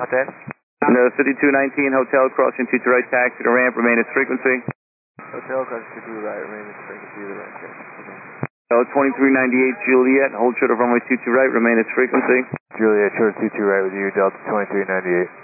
Okay. No, 5219 Hotel crossing 22 right, taxi to ramp, remain its frequency. Hotel crossing 22 right, remain its frequency to ramp. No, 2398 Juliet, hold short of runway 22 right, remain its frequency. Juliet, short 22 right with you, Delta 2398.